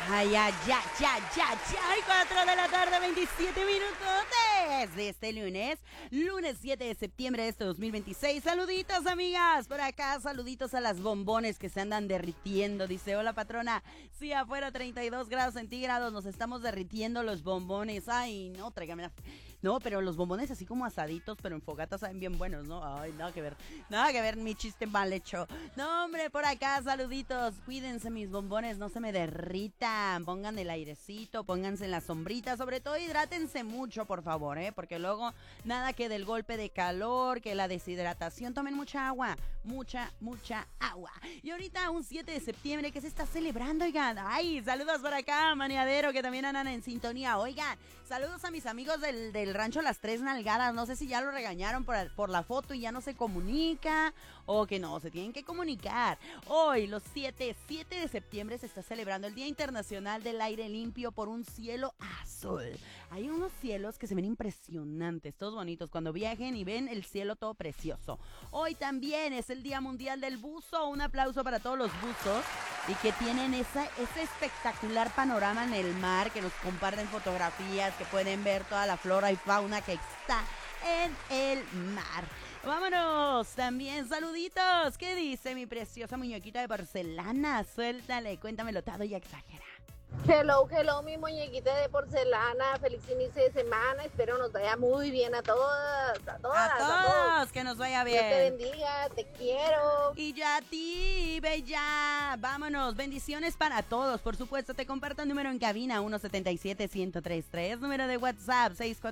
Ay, ay, 4 de la tarde, 27 minutos de este lunes 7 de septiembre de este 2026. Saluditos, amigas, por acá, saluditos a las bombones que se andan derritiendo. Dice, hola, patrona, sí, afuera 32 grados centígrados, nos estamos derritiendo los bombones. Ay, no, tráigame. No, pero los bombones así como asaditos, pero en fogata saben bien buenos, ¿no? Ay, nada que ver, mi chiste mal hecho. No, hombre, por acá, saluditos, cuídense mis bombones, no se me derritan, pongan el airecito, pónganse en la sombrita, sobre todo hidrátense mucho, por favor, porque luego nada que del golpe de calor, que la deshidratación, tomen mucha agua, mucha agua. Y ahorita un 7 de septiembre que se está celebrando, oigan, ay, saludos por acá, Maniadero, que también andan en sintonía, oigan, saludos a mis amigos del rancho Las Tres Nalgadas, no sé si ya lo regañaron por la foto y ya no se comunica, o que no, se tienen que comunicar. Hoy, los 7 de septiembre, se está celebrando el Día Internacional del Aire Limpio por un cielo azul. Hay unos cielos que se ven impresionantes, todos bonitos, cuando viajen y ven el cielo todo precioso. Hoy también es el Día Mundial del Buzo, un aplauso para todos los buzos y que tienen ese espectacular panorama en el mar, que nos comparten fotografías, que pueden ver toda la flora y fauna que está en el mar. Vámonos, también saluditos. ¿Qué dice mi preciosa muñequita de porcelana? Suéltale, cuéntamelo todo y exagera. Hello, mi muñequita de porcelana. Feliz inicio de semana. Espero nos vaya muy bien a todas, a todos. Que nos vaya bien. Dios te bendiga, te quiero. Y ya a ti, bella. Vámonos, bendiciones para todos. Por supuesto, te comparto el número en cabina, 177-1033. Número de WhatsApp,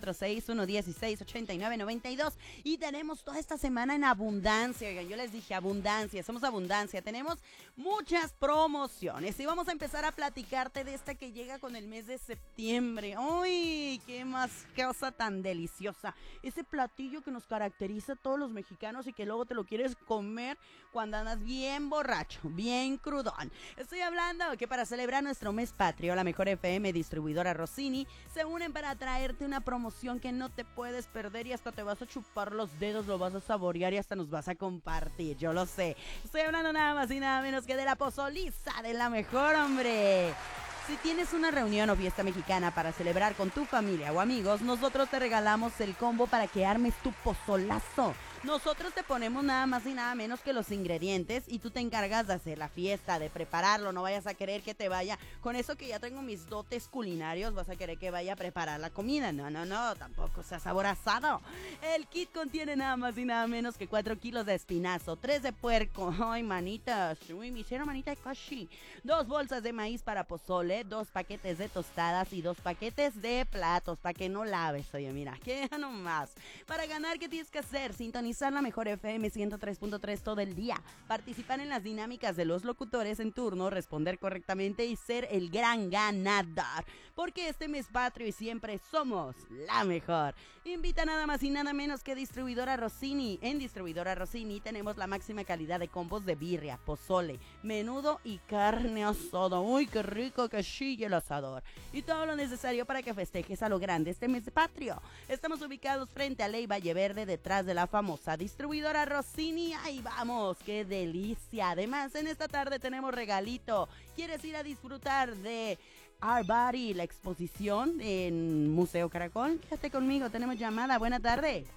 646-116-8992. Y tenemos toda esta semana en abundancia. Oigan, yo les dije abundancia, somos abundancia. Tenemos muchas promociones. Y vamos a empezar a platicarte de esta que llega con el mes de septiembre. ¡Uy! ¡Qué más cosa tan deliciosa! Ese platillo que nos caracteriza a todos los mexicanos y que luego te lo quieres comer cuando andas bien borracho, bien crudón. Estoy hablando que para celebrar nuestro mes patrio, la Mejor FM, distribuidora Rossini, se unen para traerte una promoción que no te puedes perder y hasta te vas a chupar los dedos, lo vas a saborear y hasta nos vas a compartir. Yo lo sé. Estoy hablando nada más y nada menos que de la pozoliza de la Mejor, hombre. Si tienes una reunión o fiesta mexicana para celebrar con tu familia o amigos, nosotros te regalamos el combo para que armes tu pozolazo. Nosotros te ponemos nada más y nada menos que los ingredientes y tú te encargas de hacer la fiesta, de prepararlo. No vayas a querer que te vaya, con eso que ya tengo mis dotes culinarios, vas a querer que vaya a preparar la comida. No, tampoco seas aborazado. El kit contiene nada más y nada menos que 4 kilos de espinazo, 3 de puerco, ay manitas, uy, me hicieron manita de kashi, 2 bolsas de maíz para pozole, 2 paquetes de tostadas y 2 paquetes de platos, para que no laves, oye, mira, que nomás. Para ganar, ¿qué tienes que hacer? Sintonizar la Mejor FM 103.3 todo el día, participar en las dinámicas de los locutores en turno, responder correctamente y ser el gran ganador, porque este mes patrio y siempre somos la mejor. Invita nada más y nada menos que Distribuidora Rossini. En Distribuidora Rossini tenemos la máxima calidad de combos de birria, pozole, menudo y carne asada. Uy, qué rico que chille el asador. Y todo lo necesario para que festejes a lo grande este mes patrio. Estamos ubicados frente a Ley Valle Verde, detrás de la famosa Distribuidora Rossini. ¡Ahí vamos! ¡Qué delicia! Además, en esta tarde tenemos regalito. ¿Quieres ir a disfrutar de Art Body, la exposición en Museo Caracol? Quédate conmigo, tenemos llamada. Buenas tardes.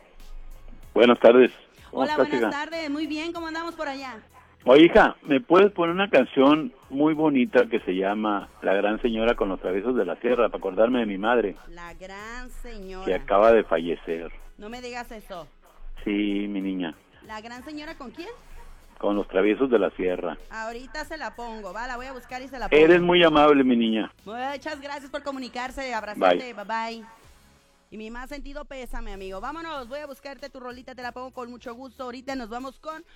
Buenas tardes. Hola, buenas tardes. Muy bien, ¿cómo andamos por allá? Oye, hija, ¿me puedes poner una canción muy bonita que se llama La Gran Señora con los Traviesos de la Sierra, para acordarme de mi madre? La Gran Señora. Que acaba de fallecer. No me digas eso. Sí, mi niña. ¿La Gran Señora con quién? Con los Traviesos de la Sierra. Ahorita se la pongo, va, la voy a buscar y se la pongo. Eres muy amable, mi niña. Muchas gracias por comunicarse, abrazarte, bye. Y mi más sentido pésame, amigo. Vámonos, voy a buscarte tu rolita, te la pongo con mucho gusto. Ahorita nos vamos con